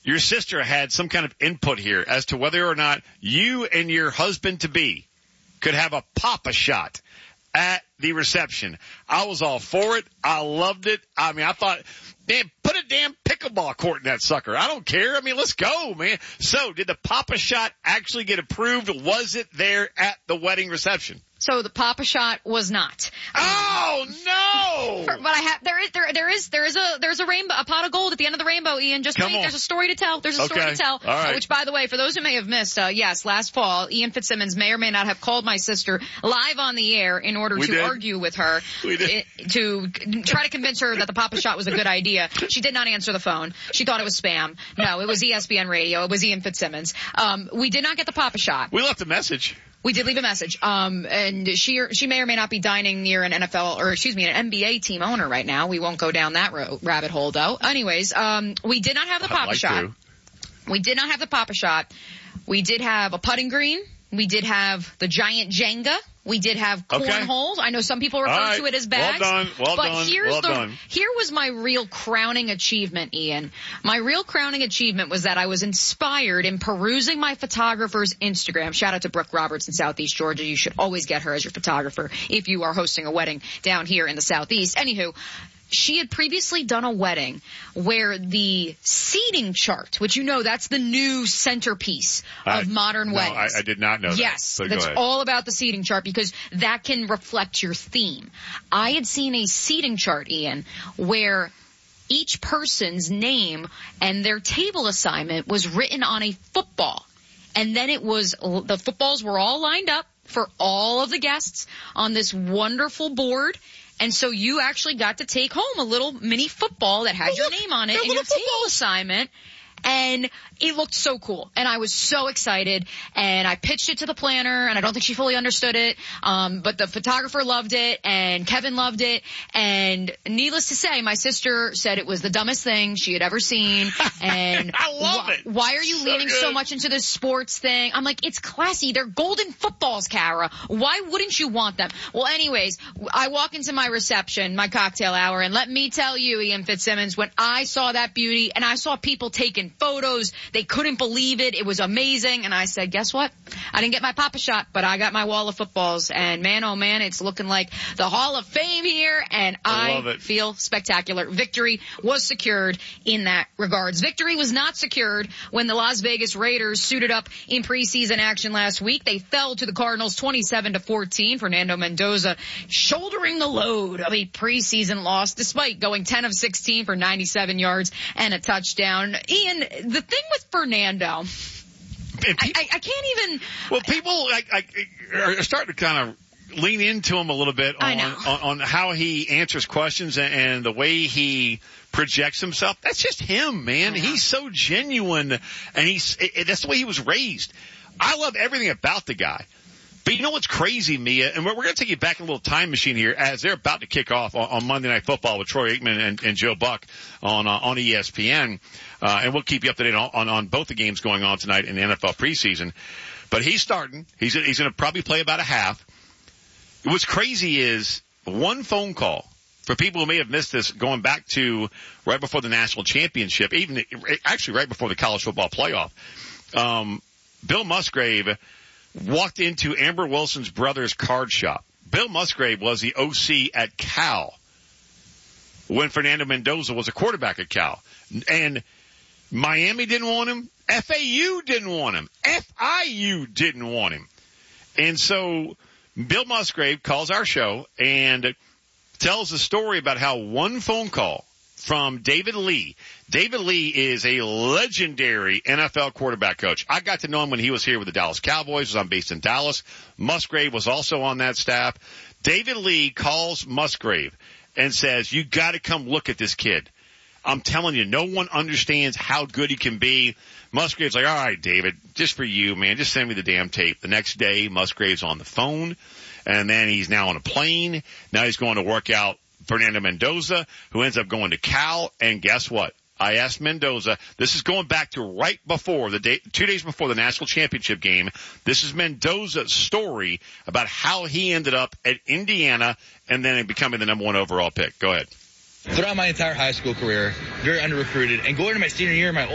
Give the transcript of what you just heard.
your sister had some kind of input here as to whether or not you and your husband-to-be could have a Papa Shot at the reception. I was all for it. I loved it. I mean, I thought, man, put a damn pickleball court in that sucker. I don't care. I mean, let's go, man. So, did the Papa Shot actually get approved? Was it there at the wedding reception? So the Papa Shot was not. Oh no! But there's a rainbow, a pot of gold at the end of the rainbow, Ian. Just wait. There's a story to tell. There's a story to tell. All right. Which, by the way, for those who may have missed, yes, last fall, Ian Fitzsimmons may or may not have called my sister live on the air in order to argue with her, to try to convince her that the Papa Shot was a good idea. She did not answer the phone. She thought it was spam. No, it was ESPN Radio. It was Ian Fitzsimmons. We did not get the Papa Shot. We left a message. We did leave a message. And she may or may not be dining near an NFL, or excuse me, an NBA team owner right now. We won't go down that rabbit hole though. Anyways, we did not have the Papa Shot. We did not have the Papa Shot. We did have a putting green. We did have the giant Jenga. We did have cornholes. I know some people refer to it as bags. Well done. Here was my real crowning achievement, Ian. My real crowning achievement was that I was inspired in perusing my photographer's Instagram. Shout out to Brooke Roberts in Southeast Georgia. You should always get her as your photographer if you are hosting a wedding down here in the Southeast. Anywho, she had previously done a wedding where the seating chart, which that's the new centerpiece of modern weddings. I did not know that. Yes, so that's all about the seating chart because that can reflect your theme. I had seen a seating chart, Ian, where each person's name and their table assignment was written on a football. And then the footballs were all lined up for all of the guests on this wonderful board. And so you actually got to take home a little mini football that had your name on it and your table assignment. And it looked so cool. And I was so excited. And I pitched it to the planner, and I don't think she fully understood it. But the photographer loved it, and Kevin loved it. And needless to say, my sister said it was the dumbest thing she had ever seen. And I love it. Why are you leaning so much into this sports thing? I'm like, it's classy. They're golden footballs, Kara. Why wouldn't you want them? Well, anyways, I walk into my reception, my cocktail hour, and let me tell you, Ian Fitzsimmons, when I saw that beauty and I saw people taking photos, they couldn't believe it. It was amazing. And I said, guess what? I didn't get my Papa Shot, but I got my wall of footballs. And man, oh man, it's looking like the Hall of Fame here. And I feel spectacular. Victory was secured in that regards. Victory was not secured when the Las Vegas Raiders suited up in preseason action last week. They fell to the Cardinals 27-14. Fernando Mendoza shouldering the load of a preseason loss despite going 10 of 16 for 97 yards and a touchdown. Ian, the thing with Fernando, I can't even. Well, people are starting to kind of lean into him a little bit on how he answers questions and the way he projects himself. That's just him, man. He's so genuine, and that's the way he was raised. I love everything about the guy. But you know what's crazy, Mia? And we're going to take you back in a little time machine here as they're about to kick off on Monday Night Football with Troy Aikman and Joe Buck on ESPN. And we'll keep you up to date on both the games going on tonight in the NFL preseason. But he's starting. He's going to probably play about a half. What's crazy is one phone call for people who may have missed this going back to right before the national championship, even actually right before the college football playoff. Bill Musgrave walked into Amber Wilson's brother's card shop. Bill Musgrave was the OC at Cal when Fernando Mendoza was a quarterback at Cal. And Miami didn't want him. FAU didn't want him. FIU didn't want him. And so Bill Musgrave calls our show and tells a story about how one phone call from David Lee. David Lee is a legendary NFL quarterback coach. I got to know him when he was here with the Dallas Cowboys. I'm based in Dallas. Musgrave was also on that staff. David Lee calls Musgrave and says, you got to come look at this kid. I'm telling you, no one understands how good he can be. Musgrave's like, all right, David, just for you, man, just send me the damn tape. The next day, Musgrave's on the phone, and then he's now on a plane. Now he's going to work out Fernando Mendoza, who ends up going to Cal, and guess what? I asked Mendoza, this is going back to right before 2 days before the national championship game. This is Mendoza's story about how he ended up at Indiana and then becoming the number 1 overall pick. Go ahead. Throughout my entire high school career, very under-recruited, and going into my senior year, my